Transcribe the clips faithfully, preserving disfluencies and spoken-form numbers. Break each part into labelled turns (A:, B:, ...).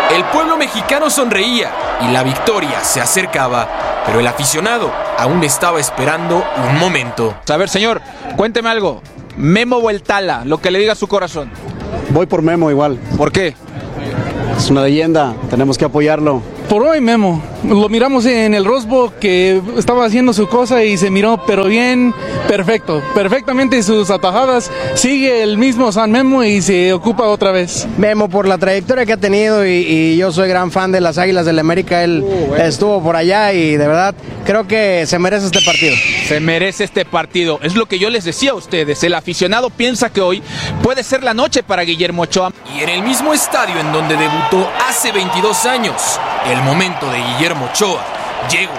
A: El pueblo mexicano sonreía y la victoria se acercaba, pero el aficionado aún estaba esperando un momento.
B: A ver, señor, cuénteme algo. Memo o el Tala, lo que le diga su corazón.
C: Voy por Memo igual.
B: ¿Por qué?
C: Es una leyenda, tenemos que apoyarlo.
D: Por hoy Memo, lo miramos en el Rose Bowl que estaba haciendo su cosa y se miró pero bien, perfecto, perfectamente sus atajadas, sigue el mismo San Memo y se ocupa otra vez.
E: Memo por la trayectoria que ha tenido y, y yo soy gran fan de las Águilas del América, él uh, bueno. estuvo por allá y de verdad creo que se merece este partido.
B: Se merece este partido, es lo que yo les decía a ustedes, el aficionado piensa que hoy puede ser la noche para Guillermo Ochoa.
A: Y en el mismo estadio en donde debutó hace veintidós años, el momento de Guillermo Ochoa llegó.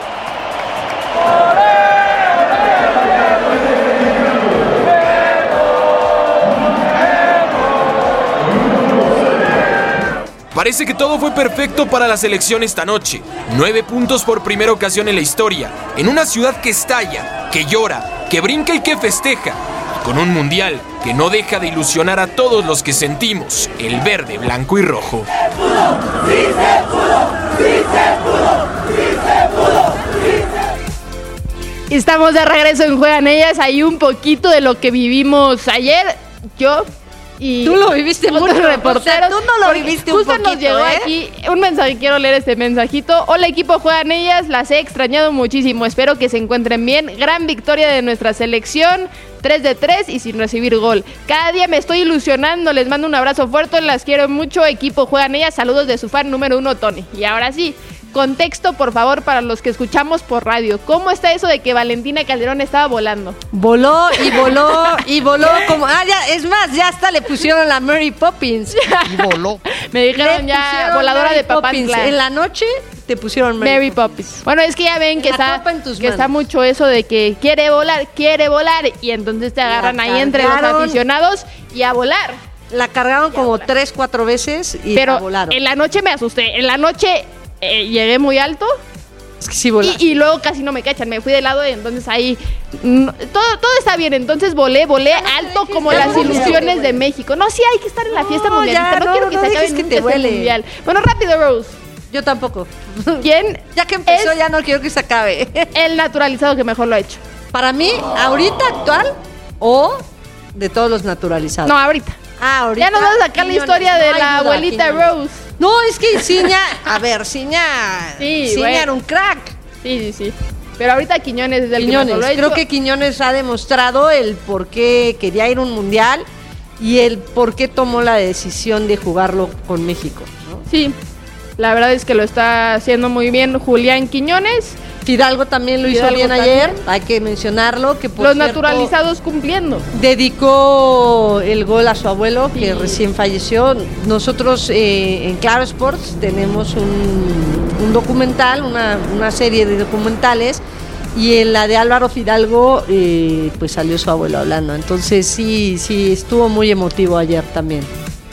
A: Parece que todo fue perfecto para la selección esta noche. Nueve puntos por primera ocasión en la historia, en una ciudad que estalla, que llora, que brinca y que festeja, y con un mundial que no deja de ilusionar a todos los que sentimos el verde, blanco y rojo.
F: Estamos de regreso en Juegan Ellas. Hay un poquito de lo que vivimos ayer. Yo y
G: tú lo viviste mucho,
F: reporteros. O sea,
G: tú no lo viviste un poquito,
F: nos llegó
G: ¿eh?
F: aquí un mensaje, quiero leer este mensajito. Hola equipo Juegan Ellas, las he extrañado muchísimo, espero que se encuentren bien. Gran victoria de nuestra selección, tres de tres y sin recibir gol. Cada día me estoy ilusionando, les mando un abrazo fuerte, las quiero mucho, equipo Juegan Ellas, saludos de su fan número uno, Tony. Y ahora sí, contexto, por favor, para los que escuchamos por radio. ¿Cómo está eso de que Valentina Calderón estaba volando?
G: Voló y voló y voló como... Ah, ya, es más, ya hasta le pusieron la Mary Poppins. Y voló.
F: Me dijeron le ya voladora Mary de Papantla.
G: En la noche te pusieron Mary,
F: Mary Poppins. Poppins. Bueno, es que ya ven que, está, que
G: manos.
F: está mucho eso de que quiere volar, quiere volar. Y entonces te agarran la ahí entre los aficionados y a volar.
G: La cargaron como tres, cuatro veces y
F: Pero
G: la volaron.
F: En la noche me asusté. En la noche... Eh, llegué muy alto
G: es que sí
F: y, y luego casi no me cachan, me fui de lado y entonces ahí no, todo, todo está bien, entonces volé, volé no, alto no, como las ilusiones no, de México. No, sí hay que estar en la fiesta no, mundialista, no, no quiero que no, se acabe nunca este mundial. Bueno, rápido, Rose.
G: Yo tampoco.
F: ¿Quién?
G: Ya que empezó ya no quiero que se acabe.
F: El naturalizado que mejor lo ha hecho.
G: Para mí, ahorita actual o de todos los naturalizados.
F: No, ahorita.
G: Ah, ahorita.
F: Ya nos vamos a sacar la historia de la abuelita Rose.
G: No, es que Ciña, a ver, Ciña,
F: sí,
G: Ciña
F: bueno.
G: era un crack.
F: Sí, sí, sí. Pero ahorita Quiñones es el
G: Quiñones,
F: que lo ha
G: creo
F: hecho.
G: que Quiñones ha demostrado el por qué quería ir a un mundial y el por qué tomó la decisión de jugarlo con México, ¿no?
F: Sí, la verdad es que lo está haciendo muy bien Julián Quiñones.
G: Fidalgo también lo Fidalgo hizo bien también. Ayer, hay que mencionarlo. Que por
F: Los
G: cierto,
F: naturalizados cumpliendo.
G: Dedicó el gol a su abuelo, que sí. recién falleció. Nosotros eh, en Claro Sports tenemos un, un documental, una, una serie de documentales, y en la de Álvaro Fidalgo eh, pues salió su abuelo hablando. Entonces sí, sí, estuvo muy emotivo ayer también.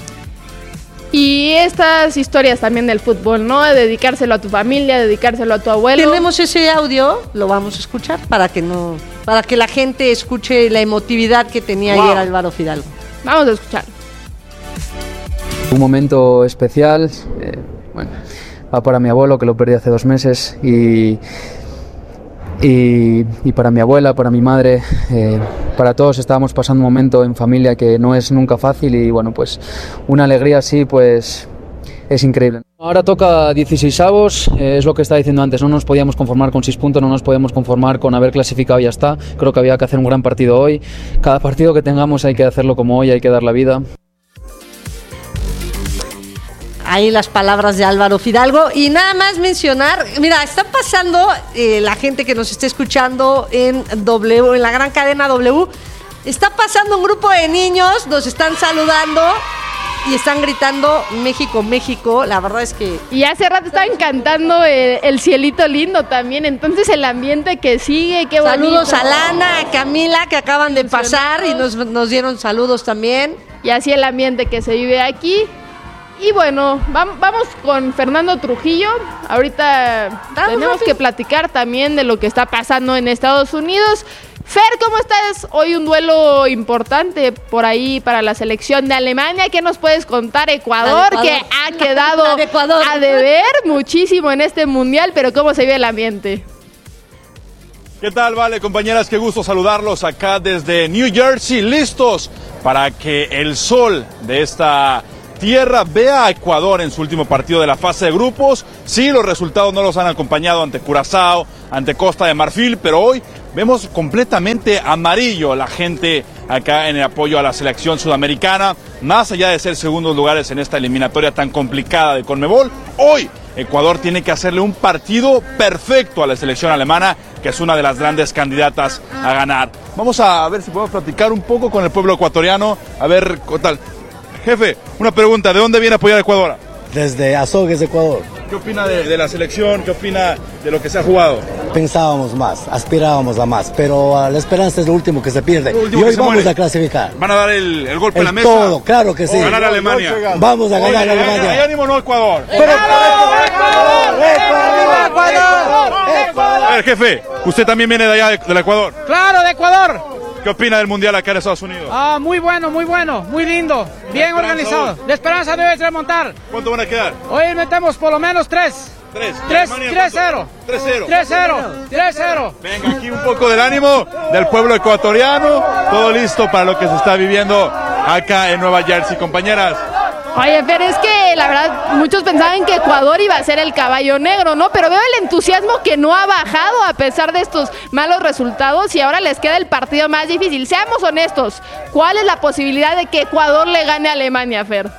F: Y estas historias también del fútbol, ¿no? De dedicárselo a tu familia, dedicárselo a tu abuelo.
G: Tenemos ese audio, lo vamos a escuchar para que no, para que la gente escuche la emotividad que tenía wow. ayer Álvaro Fidalgo.
F: Vamos a escucharlo.
H: Un momento especial, eh, bueno, va para mi abuelo que lo perdí hace dos meses y Y, y para mi abuela, para mi madre, eh, para todos estábamos pasando un momento en familia que no es nunca fácil y bueno, pues una alegría así pues es increíble. Ahora toca dieciseisavos, eh, es lo que estaba diciendo antes, no nos podíamos conformar con seis puntos, no nos podíamos conformar con haber clasificado y ya está, creo que había que hacer un gran partido hoy, cada partido que tengamos hay que hacerlo como hoy, hay que dar la vida.
G: Ahí las palabras de Álvaro Fidalgo. Y nada más mencionar, mira, está pasando eh, la gente que nos está escuchando en W, en la gran cadena W, está pasando un grupo de niños, nos están saludando y están gritando México, México. La verdad es que...
F: Y hace rato estaban cantando el, el cielito lindo también, entonces el ambiente que sigue, qué bonito.
G: Saludos a Lana, a Camila, que acaban de pasar y nos, nos dieron saludos también.
F: Y así el ambiente que se vive aquí. Y bueno, vamos con Fernando Trujillo. Ahorita vamos tenemos rápido. que platicar también de lo que está pasando en Estados Unidos. Fer, ¿cómo estás? Hoy un duelo importante por ahí para la selección de Alemania. ¿Qué nos puedes contar? Ecuador,
G: Ecuador.
F: que ha quedado
G: de Ecuador.
F: a deber muchísimo en este mundial, pero ¿cómo se vive el ambiente?
I: ¿Qué tal, vale, compañeras? Qué gusto saludarlos acá desde New Jersey, listos para que el sol de esta tierra vea a Ecuador en su último partido de la fase de grupos. Sí, los resultados no los han acompañado ante Curazao, ante Costa de Marfil, pero hoy vemos completamente amarillo la gente acá en el apoyo a la selección sudamericana. Más allá de ser segundos lugares en esta eliminatoria tan complicada de Conmebol, hoy Ecuador tiene que hacerle un partido perfecto a la selección alemana, que es una de las grandes candidatas a ganar. Vamos a ver si podemos platicar un poco con el pueblo ecuatoriano, a ver qué tal. Jefe, una pregunta, ¿de dónde viene a apoyar a Ecuador?
J: Desde Azogues, Ecuador.
I: ¿Qué opina de, de la selección? ¿Qué opina de lo que se ha jugado?
J: Pensábamos más, aspirábamos a más, pero uh, la esperanza es lo último que se pierde. Y hoy vamos muere. a clasificar.
I: ¿Van a dar el, el golpe
J: el
I: en la mesa?
J: Todo, claro que sí.
I: ¿Ganar a Alemania?
J: Vamos a ganar a Alemania.
I: ¿Hay ánimo o no Ecuador?
J: Pero, ¡Ecuador! ¡Ecuador! ¡Ecuador! ¡Ecuador!
I: A ver, jefe, usted también viene de allá, de, del Ecuador.
K: Claro, de Ecuador.
I: ¿Qué opina del mundial acá en Estados Unidos?
K: Ah, muy bueno, muy bueno, muy lindo, bien organizado. De Esperanza debe remontar.
I: ¿Cuánto van a quedar?
K: Hoy metemos por lo menos tres.
I: Tres.
K: Tres, tres cero.
I: Tres cero.
K: Tres cero. Tres cero.
I: Venga, aquí un poco del ánimo del pueblo ecuatoriano. Todo listo para lo que se está viviendo acá en Nueva Jersey, compañeras.
F: Oye, pero es que la verdad muchos pensaban que Ecuador iba a ser el caballo negro, ¿no? Pero veo el entusiasmo que no ha bajado a pesar de estos malos resultados y ahora les queda el partido más difícil. Seamos honestos, ¿cuál es la posibilidad de que Ecuador le gane a Alemania, Fer?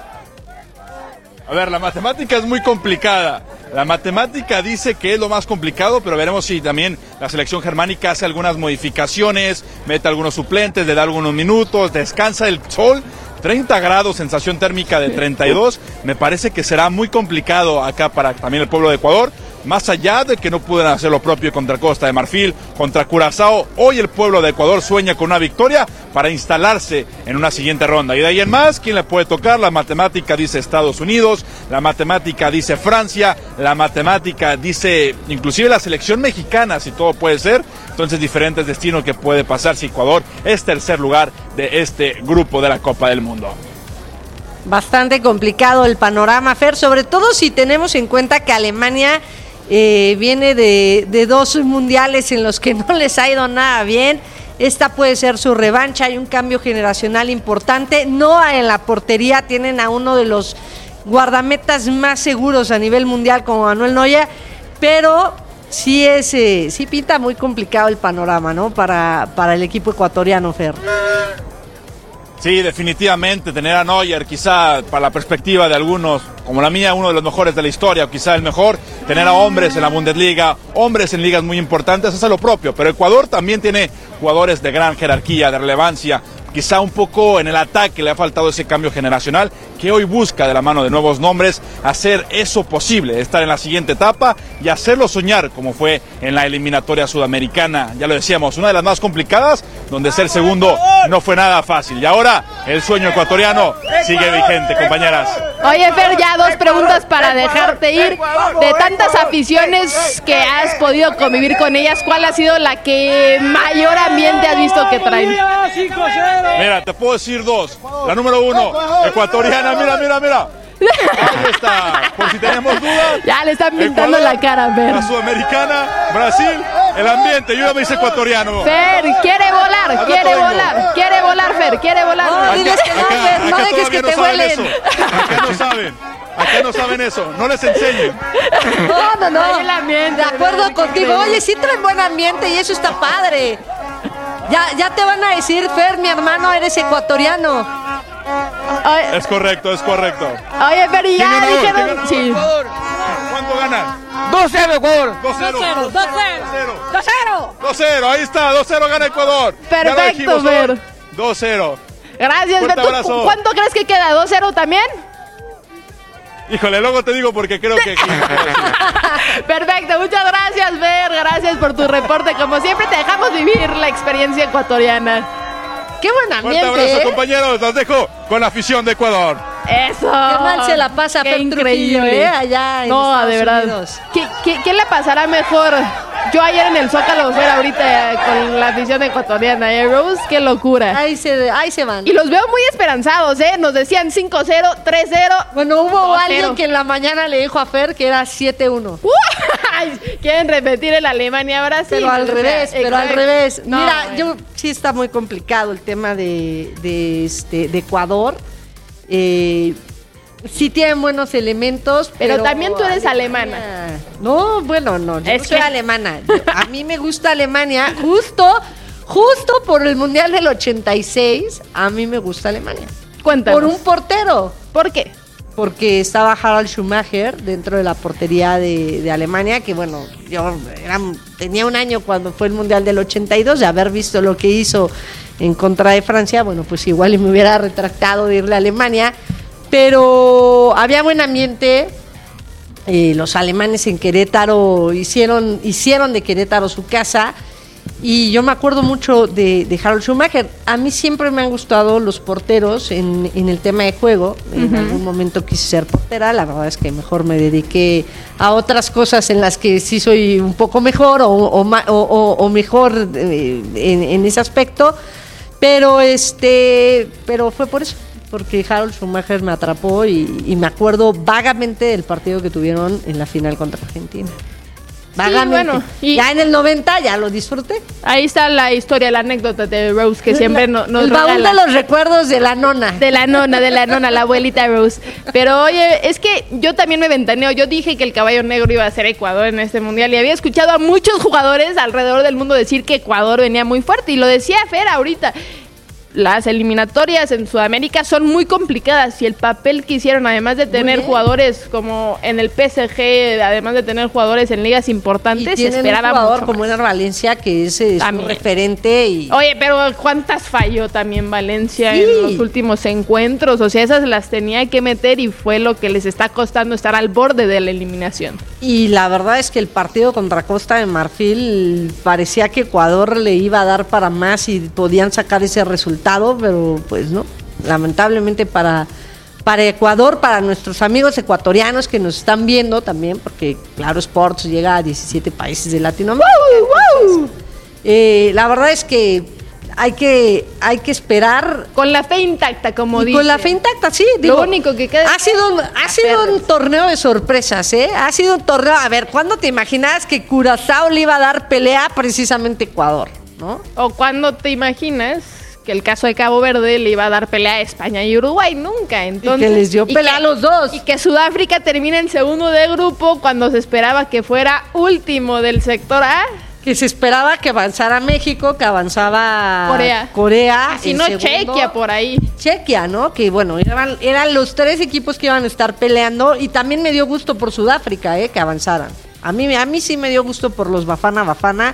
I: A ver, la matemática es muy complicada. La matemática dice que es lo más complicado, pero veremos si también la selección germánica hace algunas modificaciones, mete algunos suplentes, le da algunos minutos, descansa el sol. treinta grados, sensación térmica de treinta y dos, me parece que será muy complicado acá para también el pueblo de Ecuador, más allá de que no pudieran hacer lo propio contra Costa de Marfil, contra Curazao. Hoy el pueblo de Ecuador sueña con una victoria para instalarse en una siguiente ronda, y de ahí en más, ¿quién le puede tocar? La matemática dice Estados Unidos, la matemática dice Francia, la matemática dice inclusive la selección mexicana, si todo puede ser. Entonces, diferentes destinos que puede pasar si Ecuador es tercer lugar de este grupo de la Copa del Mundo.
G: Bastante complicado el panorama, Fer, sobre todo si tenemos en cuenta que Alemania eh, viene de, de dos mundiales en los que no les ha ido nada bien. Esta puede ser su revancha, hay un cambio generacional importante. No en la portería, tienen a uno de los guardametas más seguros a nivel mundial como Manuel Neuer, pero sí es, eh, sí pinta muy complicado el panorama, ¿no? Para, para el equipo ecuatoriano, Fer.
I: Sí, definitivamente, tener a Neuer, quizá para la perspectiva de algunos, como la mía, uno de los mejores de la historia, o quizá el mejor, tener a hombres en la Bundesliga, hombres en ligas muy importantes, eso es lo propio, pero Ecuador también tiene jugadores de gran jerarquía, de relevancia. Quizá un poco en el ataque le ha faltado ese cambio generacional que hoy busca de la mano de nuevos nombres hacer eso posible, estar en la siguiente etapa y hacerlo soñar como fue en la eliminatoria sudamericana. Ya lo decíamos, una de las más complicadas, donde ser segundo no fue nada fácil. Y ahora el sueño ecuatoriano sigue vigente, compañeras.
F: Oye, Fer, ya dos preguntas para dejarte ir. De tantas aficiones que has podido convivir con ellas, ¿cuál ha sido la que mayor ambiente has visto que traen?
I: Mira, te puedo decir dos. La número uno, ecuatoriana, mira, mira, mira. Ahí está, por si tenemos dudas.
F: Ya le están pintando Ecuador, la cara, Fer.
I: La sudamericana, Brasil, el ambiente, yo ya me hice ecuatoriano.
F: Fer, quiere volar, Acá quiere volar, quiere volar, Fer, quiere volar.
G: No, diles que no, Fer, no dejes que te vuelen.
I: Acá no saben. Acá no saben eso, no les enseñen.
G: No, no, no.
F: El ambiente,
G: de acuerdo contigo. Oye, sí traen buen ambiente y eso está padre. Ya, ya te van a decir, Fer, mi hermano, eres ecuatoriano.
F: Oye,
I: es correcto, es correcto.
F: Oye, pero ya dijeron... Sí.
I: ¿Cuánto ganan?
K: dos cero, Ecuador.
I: dos cero.
G: dos cero. dos cero.
I: dos cero, ahí está, dos cero gana Ecuador.
F: Perfecto, Fer.
I: dos cero.
F: Gracias, Fer. ¿Cuánto crees que queda? ¿dos cero también?
I: Híjole, luego te digo porque creo que...
F: Perfecto, muchas gracias, Fer. Gracias por tu reporte. Como siempre, te dejamos vivir la experiencia ecuatoriana. ¡Qué buen ambiente!
I: Un abrazo,
F: ¿eh?
I: compañeros. Los dejo con la afición de Ecuador.
F: ¡Eso!
G: ¡Qué mal se la pasa,
F: Qué
G: Fer
F: increíble!
G: Trujillo, ¿eh? Allá en
F: no,
G: Estados
F: de verdad.
G: Unidos.
F: ¿Qué, qué, ¿Qué le pasará mejor? Yo ayer en el Zócalo fuera ahorita con la afición ecuatoriana, ¿eh, Rose? ¡Qué locura!
G: Ahí se, ahí se van.
F: Y los veo muy esperanzados, ¿eh? Nos decían cinco cero, tres cero.
G: Bueno, hubo
F: dos cero.
G: alguien que en la mañana le dijo a Fer que era siete uno.
F: Quieren repetir el Alemania-Brasil.
G: Pero al revés, pero al revés.
F: No,
G: Mira,
F: bueno.
G: yo sí está muy complicado el tema de, de, este, de Ecuador. Eh, sí tienen buenos elementos, pero...
F: Pero también tú eres
G: Alemania,
F: alemana.
G: No, bueno, no, yo
F: Es
G: no soy
F: que-
G: alemana. Yo- a mí me gusta Alemania justo, justo por el Mundial del ochenta y seis, a mí me gusta Alemania.
F: Cuéntanos.
G: Por un portero.
F: ¿Por qué?
G: Porque estaba Harald Schumacher dentro de la portería de, de Alemania, que bueno, yo era, tenía un año cuando fue el Mundial del ochenta y dos, de haber visto lo que hizo en contra de Francia, bueno, pues igual y me hubiera retractado de irle a Alemania, pero había buen ambiente. Eh, los alemanes en Querétaro hicieron, hicieron de Querétaro su casa. Y yo me acuerdo mucho de, de Harald Schumacher. A mí siempre me han gustado los porteros en, en el tema de juego. En
F: Ujú.
G: algún momento quise ser portera. La verdad es que mejor me dediqué a otras cosas en las que sí soy un poco mejor o, o, ma- o- o- o mejor eh, en, en ese aspecto. Pero este, pero fue por eso, porque Harald Schumacher me atrapó y, y me acuerdo vagamente del partido que tuvieron en la final contra Argentina. Vagamente.
F: bueno, y-
G: ya en el noventa ya lo disfruté.
F: Ahí está la historia, la anécdota de Rose que siempre no- nos
G: El baúl
F: regala.
G: de los recuerdos de la nona.
F: De la nona, de la nona, la abuelita Rose. Pero oye, es que yo también me ventaneo. Yo dije que el caballo negro iba a ser Ecuador en este mundial y había escuchado a muchos jugadores alrededor del mundo decir que Ecuador venía muy fuerte. Y lo decía Fer ahorita. Las eliminatorias en Sudamérica son muy complicadas y el papel que hicieron, además de tener
G: bien.
F: jugadores como en el P S G, además de tener jugadores en ligas
G: Y
F: importantes, se
G: tienen un
F: esperaba
G: jugador
F: mucho
G: como
F: más.
G: Ener Valencia, que es, es un
F: También.
G: referente y...
F: Oye, pero ¿cuántas falló también Valencia
G: Sí.
F: en los últimos encuentros? O sea, esas las tenía que meter y fue lo que les está costando estar al borde de la eliminación.
G: Y la verdad es que el partido contra Costa de Marfil parecía que Ecuador le iba a dar para más y podían sacar ese resultado, pero pues no. Lamentablemente para, para Ecuador, para nuestros amigos ecuatorianos que nos están viendo también, porque Claro Sports llega a diecisiete países de Latinoamérica. Entonces, eh, la verdad es que hay que, hay que esperar.
F: Con la fe intacta, como
G: Y
F: dice.
G: con la fe intacta, sí.
F: Lo
G: Digo,
F: único que queda
G: ha
F: es
G: sido, un- ha sido un torneo de sorpresas, ¿eh? Ha sido un torneo. A ver, ¿cuándo te imaginabas que Curazao le iba a dar pelea precisamente a Ecuador, no?
F: O cuando te imaginas que el caso de Cabo Verde le iba a dar pelea a España y Uruguay, nunca. Entonces,
G: que les dio
F: y
G: pelea
F: que-
G: a los dos.
F: Y que Sudáfrica termina en segundo de grupo cuando se esperaba que fuera último del sector A.
G: Que se esperaba que avanzara México, que avanzaba
F: Corea.
G: Corea.
F: Si
G: en
F: no,
G: segundo.
F: Chequia por ahí.
G: Chequia, ¿no? Que bueno, eran, eran los tres equipos que iban a estar peleando y también me dio gusto por Sudáfrica, ¿eh? Que avanzaran. A mí, a mí sí me dio gusto por los Bafana Bafana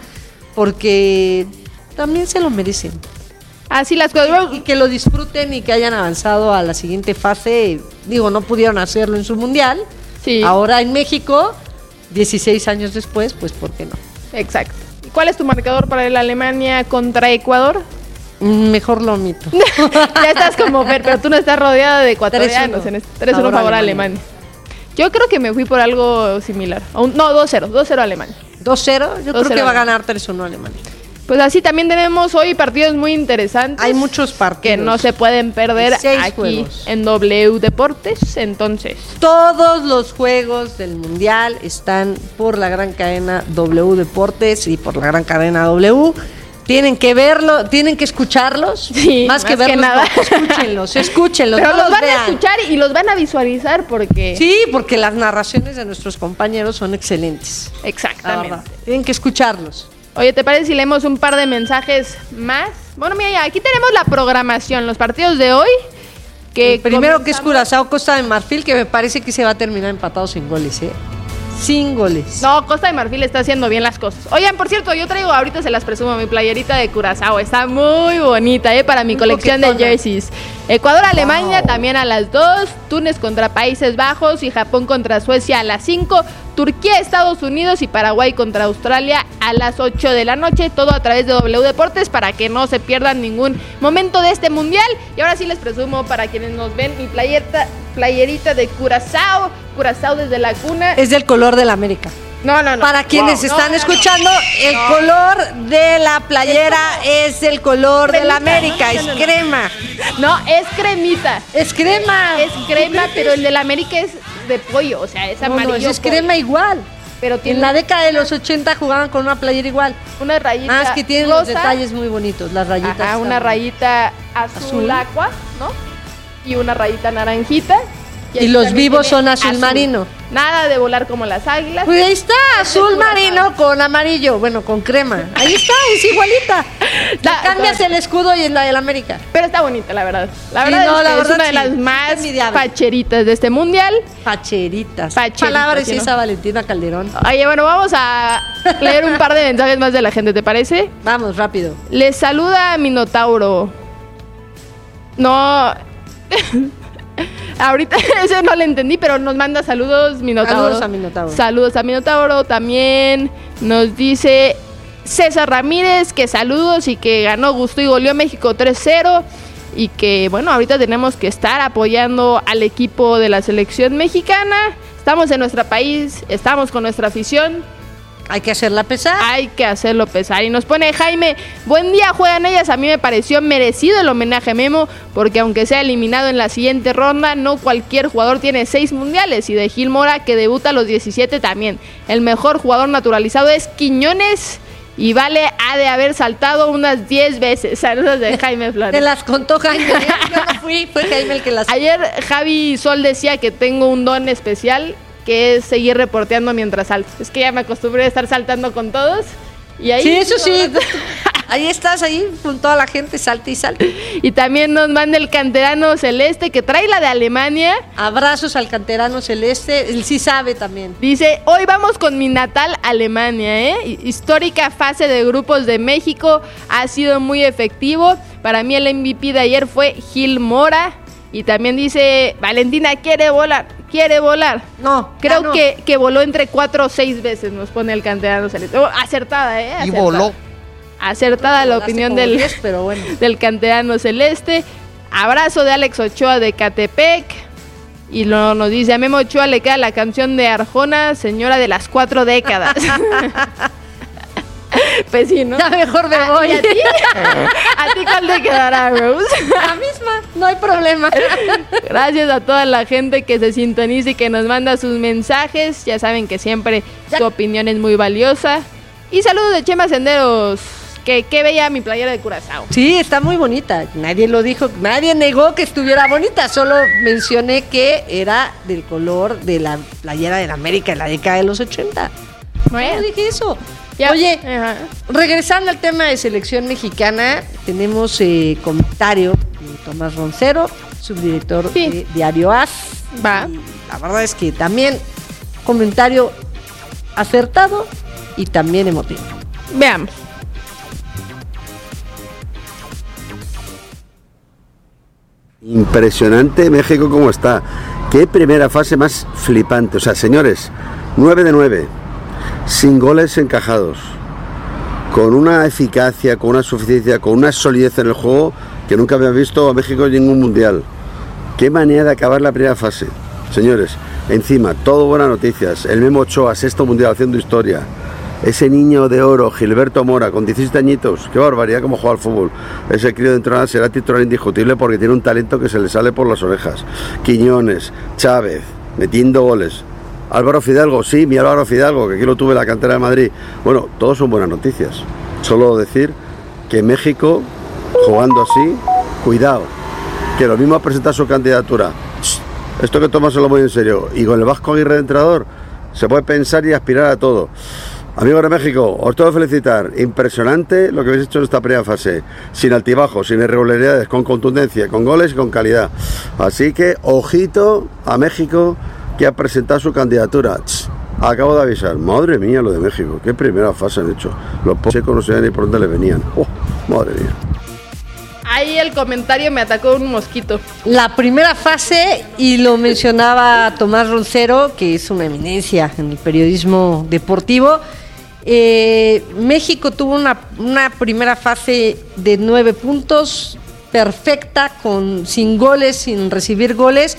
G: porque también se lo merecen.
F: Así las cosas.
G: Y que lo disfruten y que hayan avanzado a la siguiente fase. Digo, no pudieron hacerlo en su mundial.
F: Sí.
G: Ahora en México, dieciséis años después, pues ¿por qué no?
F: Exacto. ¿Y cuál es tu marcador para la Alemania contra Ecuador?
G: Mm, Mejor lo omito.
F: Ya estás como Fer, pero tú no estás rodeada de ecuatorianos.
G: tres uno.
F: En este tres uno
G: Favor
F: favor a
G: Alemania.
F: Alemania. Yo creo que me fui por algo similar. O un- No, dos cero. dos cero Alemania.
G: dos cero, yo
F: dos
G: creo que
F: cero
G: va a ganar tres uno Alemania.
F: Pues así también tenemos hoy partidos muy interesantes.
G: Hay muchos partidos.
F: que no se pueden perder
G: Seis
F: aquí
G: juegos.
F: en W Deportes. Entonces,
G: Todos los juegos del Mundial están por la gran cadena W Deportes y por la gran cadena W. Tienen que verlo, tienen que escucharlos.
F: Sí,
G: más, que
F: más que
G: verlos,
F: nada.
G: no, escúchenlos, escúchenlos.
F: pero
G: no
F: los van
G: vean.
F: a escuchar y los van a visualizar porque...
G: Sí, porque las narraciones de nuestros compañeros son excelentes. la
F: Exactamente.
G: verdad. Tienen que escucharlos.
F: Oye, ¿te parece si leemos un par de mensajes más? Bueno, mira, ya, aquí tenemos la programación, los partidos de hoy. Que
G: El primero que es
F: comenzamos-
G: Curazao, Costa de Marfil, que me parece que se va a terminar empatado sin goles, ¿eh? Sin goles.
F: No, Costa de Marfil está haciendo bien las cosas. Oigan, por cierto, yo traigo, ahorita se las presumo, mi playerita de Curazao. Está muy bonita, ¿eh? Para mi
G: Muy
F: colección de
G: coquetona.
F: jerseys. Ecuador-Alemania también a las dos. Túnez contra Países Bajos y Japón contra Suecia a las cinco. Turquía, Estados Unidos y Paraguay contra Australia a las ocho de la noche. Todo a través de W Deportes para que no se pierdan ningún momento de este mundial. Y ahora sí les presumo para quienes nos ven mi playerita, playerita de Curazao. Curazao desde la cuna.
G: Es del color de la América.
F: No, no, no.
G: Para quienes
F: Wow.
G: están
F: No, no,
G: escuchando,
F: no.
G: el
F: No.
G: color de la playera es el color de la América,
F: No,
G: es
F: no, no.
G: crema.
F: No, es cremita.
G: Es crema.
F: Es crema, pero el de la América es de pollo, o sea, es
G: No,
F: amarillo.
G: no, ese es
F: pollo.
G: crema igual.
F: Pero tiene
G: En la década de los ochenta jugaban con una playera igual.
F: una rayita
G: Ah, es que tienen
F: rosa,
G: los detalles muy bonitos, las rayitas.
F: Ajá, una
G: están-
F: rayita azul,
G: Azul.
F: aqua, ¿no? Y una rayita naranjita.
G: Y
F: aquí
G: los
F: también
G: vivos
F: tiene
G: son azul marino.
F: Nada de volar como las águilas.
G: Pues ahí está,
F: Es
G: azul
F: pura
G: marino con amarillo, bueno, con crema. Ahí está, es igualita.
F: Está-
G: Le cambias
F: está-
G: el escudo y es la de la América.
F: Pero está bonita, la verdad. La
G: Sí,
F: verdad
G: no,
F: es,
G: la
F: que es
G: verdad
F: una de
G: sí,
F: las
G: está
F: más
G: envidiable.
F: facheritas de este mundial.
G: Pacheritas.
F: Pacheritas,
G: Palabras
F: ¿sí,
G: y
F: no?
G: esa Valentina Calderón.
F: Oye, bueno, vamos a leer un par de mensajes más de la gente, ¿te parece?
G: Vamos, rápido.
F: Les saluda Minotauro. No. Ahorita ese no le entendí, pero nos manda saludos Minotauro.
G: Saludos a Minotauro.
F: Saludos a Minotauro. También nos dice César Ramírez que saludos y que ganó, gustó y goleó México tres cero. Y que, bueno, ahorita tenemos que estar apoyando al equipo de la selección mexicana. Estamos en nuestro país, estamos con nuestra afición.
G: Hay que hacerla pesar.
F: Hay que hacerlo pesar. Y nos pone Jaime, buen día, juegan ellas. A mí me pareció merecido el homenaje a Memo, porque aunque sea eliminado en la siguiente ronda, no cualquier jugador tiene seis mundiales. Y de Gil Mora, que debuta a los diecisiete también. El mejor jugador naturalizado es Quiñones. Y Vale ha de haber saltado unas diez veces. Saludos de Jaime Flores.
G: Te las contó Jaime. Yo no fui, fue Jaime el que las...
F: Ayer Javi Sol decía que tengo un don especial, que es seguir reporteando mientras salto. Es que ya me acostumbré a estar saltando con todos. Y ahí,
G: Sí, eso sí. Ahí estás, ahí con toda la gente, salte y salte.
F: Y también nos manda el canterano Celeste, que trae la de Alemania.
G: Abrazos al canterano Celeste, él sí sabe también.
F: Dice, hoy vamos con mi natal Alemania, ¿eh? Histórica fase de grupos de México, ha sido muy efectivo. Para mí el M V P de ayer fue Gil Mora. Y también dice, Valentina quiere volar, quiere volar.
G: No,
F: Creo
G: no.
F: que, que voló entre cuatro o seis veces, nos pone el canterano Celeste. Oh, acertada, ¿eh?
L: Y
F: Acertada.
L: voló.
F: Acertada la
G: Volaste
F: opinión
G: como
F: del,
G: diez, pero bueno.
F: del canterano Celeste. Abrazo de Alex Ochoa de Catepec. Y lo, nos dice, a Memo Ochoa le queda la canción de Arjona, señora de las cuatro décadas. Pues sí, ¿no?
G: Ya mejor me
F: Ah,
G: voy.
F: ¿y a ti? ¿A ti cuál te quedará, Rose?
G: La misma, no hay problema.
F: Gracias a toda la gente que se sintoniza y que nos manda sus mensajes. Ya saben que siempre
G: Ya.
F: su opinión es muy valiosa. Y saludos de Chema Senderos. Que qué bella mi playera de Curazao.
G: Sí, está muy bonita. Nadie lo dijo, nadie negó que estuviera bonita. Solo mencioné que era del color de la playera de la América en la década de los ochenta. No dije eso.
F: Ya.
G: Oye,
F: Ajá.
G: regresando al tema de selección mexicana, tenemos eh, comentario de Tomás Roncero, subdirector
F: Sí.
G: de Diario A S.
F: Va.
G: Y la verdad es que también comentario acertado y también emotivo.
F: Veamos.
M: Impresionante México cómo está. Qué primera fase más flipante. O sea, señores, nueve de nueve, sin goles encajados, con una eficacia, con una suficiencia, con una solidez en el juego que nunca había visto a México en ningún mundial. Qué manera de acabar la primera fase. Señores, encima, todo buenas noticias. El Memo Ochoa, sexto mundial haciendo historia. Ese niño de oro, Gilberto Mora, con diecisiete añitos, qué barbaridad cómo juega al fútbol. Ese crío de entrenador será titular indiscutible porque tiene un talento que se le sale por las orejas. Quiñones, Chávez, metiendo goles. Álvaro Fidalgo, sí, mi Álvaro Fidalgo, que aquí lo tuve en la cantera de Madrid. Bueno, todos son buenas noticias. Solo decir que México, jugando así, cuidado, que lo mismo ha presentado su candidatura. Esto que tomárselo muy en serio. Y con el Vasco Aguirre de entrenador, se puede pensar y aspirar a todo. Amigos de México, os tengo que felicitar. Impresionante lo que habéis hecho en esta primera fase. Sin altibajos, sin irregularidades, con contundencia, con goles y con calidad. Así que, ojito a México, que ha presentado su candidatura. Ch, acabo de avisar. Madre mía, lo de México. Qué primera fase han hecho. Los checos no sabían ni por dónde le venían. Oh, madre mía.
F: Ahí el comentario me atacó un mosquito.
G: La primera fase, y lo mencionaba Tomás Roncero, que es una eminencia en el periodismo deportivo, eh, México tuvo una, una primera fase de nueve puntos, perfecta, con, sin goles, sin recibir goles,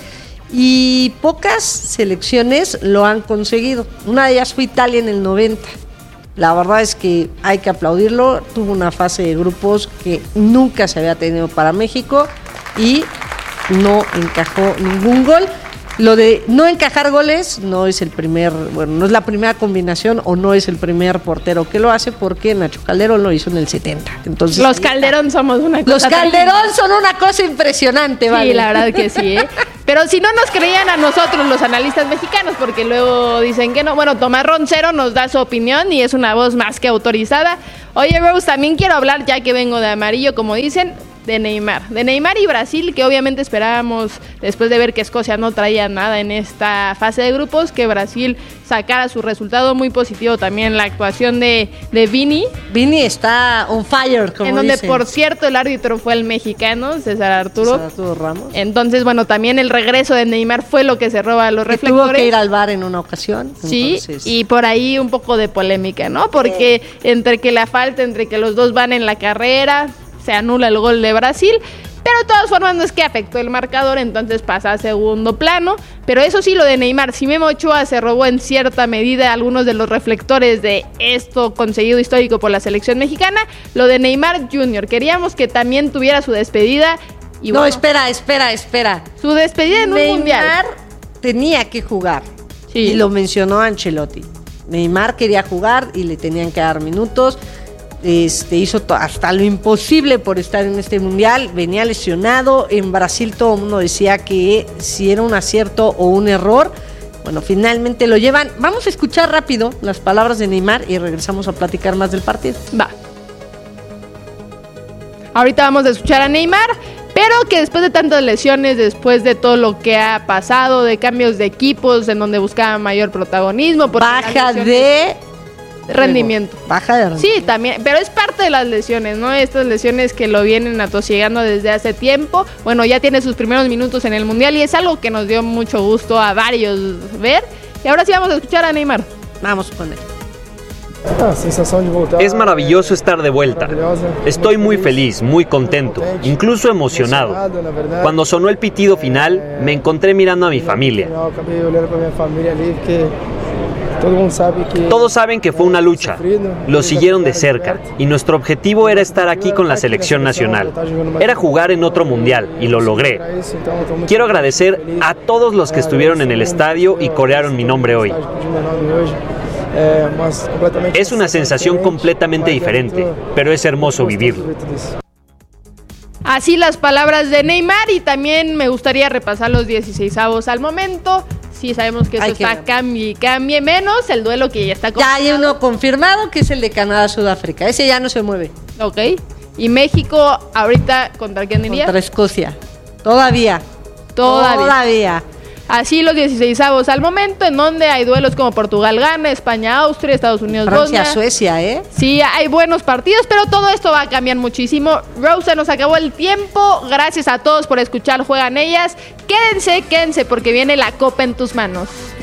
G: y pocas selecciones lo han conseguido. Una de ellas fue Italia en el noventa. La verdad es que hay que aplaudirlo. Tuvo una fase de grupos que nunca se había tenido para México y no encajó ningún gol. Lo de no encajar goles no es el primer, bueno, no es la primera combinación o no es el primer portero que lo hace, porque Nacho Calderón lo hizo en el setenta. Entonces,
F: los Calderón somos una cosa.
G: Los Calderón son una cosa impresionante, ¿vale?
F: Sí, la verdad que sí, ¿eh? Pero si no nos creían a nosotros los analistas mexicanos, porque luego dicen que no, bueno, Tomás Roncero nos da su opinión y es una voz más que autorizada. Oye, Rose, también quiero hablar, ya que vengo de amarillo, como dicen, de Neymar. De Neymar y Brasil, que obviamente esperábamos, después de ver que Escocia no traía nada en esta fase de grupos, que Brasil sacara su resultado muy positivo. También la actuación de, de Vini.
G: Vini está on fire, como
F: En donde,
G: dicen.
F: por cierto, el árbitro fue el mexicano, César Arturo.
G: César Arturo Ramos.
F: Entonces, bueno, también el regreso de Neymar fue lo que se roba a los
G: Que
F: reflectores.
G: tuvo que ir al bar en una ocasión.
F: Sí,
G: entonces...
F: y por ahí un poco de polémica, ¿no? Porque entre que la falta, entre que los dos van en la carrera, se anula el gol de Brasil, pero de todas formas no es que afectó el marcador, entonces pasa a segundo plano. Pero eso sí, lo de Neymar, si Memo Ochoa se robó en cierta medida algunos de los reflectores de esto conseguido histórico por la selección mexicana, lo de Neymar junior, queríamos que también tuviera su despedida. Y
G: no,
F: bueno,
G: espera, espera, espera.
F: Su despedida en un
G: Neymar
F: mundial.
G: tenía que jugar,
F: sí.
G: Y lo mencionó Ancelotti. Neymar quería jugar y le tenían que dar minutos. Este, hizo to- hasta lo imposible por estar en este mundial, venía lesionado. En Brasil todo el mundo decía que si era un acierto o un error. Bueno, finalmente lo llevan. Vamos a escuchar rápido las palabras de Neymar y regresamos a platicar más del partido.
F: Va. Ahorita vamos a escuchar a Neymar, pero que después de tantas lesiones, después de todo lo que ha pasado, de cambios de equipos en donde buscaba mayor protagonismo, porque
G: Baja
F: las lesiones-
G: de
F: rendimiento.
G: Baja de rendimiento.
F: Sí, también, pero es parte de las lesiones, ¿no? Estas lesiones que lo vienen atosigando desde hace tiempo. Bueno, ya tiene sus primeros minutos en el Mundial y es algo que nos dio mucho gusto a varios ver. Y ahora sí vamos a escuchar a Neymar.
G: Vamos con él.
L: Es maravilloso estar de vuelta. Estoy muy feliz, muy contento, incluso emocionado. Cuando sonó el pitido final, me encontré mirando a mi familia. Todos saben que fue una lucha, lo siguieron de cerca y nuestro objetivo era estar aquí con la selección nacional. Era jugar en otro mundial y lo logré. Quiero agradecer a todos los que estuvieron en el estadio y corearon mi nombre hoy. Es una sensación completamente diferente, pero es hermoso vivirlo.
F: Así las palabras de Neymar, y también me gustaría repasar los dieciseisavos al momento. Sí, sabemos que eso
G: Hay que
F: está
G: ver.
F: cambie y cambie, menos el duelo que ya está
G: Ya hay uno confirmado que es el de Canadá-Sudáfrica. Ese ya no se mueve.
F: Ok. Y México ahorita contra quién iría?
G: Contra Escocia. Todavía.
F: Todavía.
G: Todavía.
F: Así los dieciseisavos al momento, en donde hay duelos como Portugal-Ghana, España-Austria, Estados Unidos-Bosnia.
G: Francia-Suecia, ¿eh?
F: Sí, hay buenos partidos, pero todo esto va a cambiar muchísimo. Rosa, nos acabó el tiempo. Gracias a todos por escuchar Juegan Ellas. Quédense, quédense, porque viene la copa en tus manos.